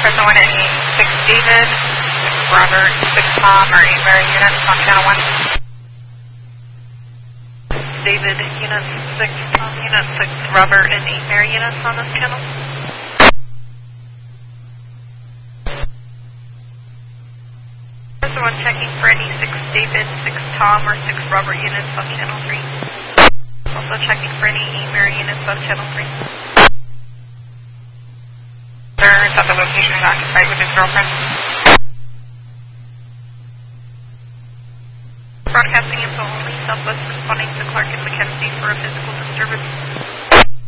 Person 1 any 6 David, 6 Robert, 6 Tom, or 8 Mary units on channel 1. David, unit 6 Tom, unit 6 Robert, and 8 Mary units on this channel. Person 1 checking for any 6 David, 6 Tom, or 6 Robert units on channel 3. Also checking for any 8 Mary units on channel 3. Sir is at the location occupied with his girlfriend. Broadcasting info only, Southwest responding to Clark and Mackenzie for a physical disturbance.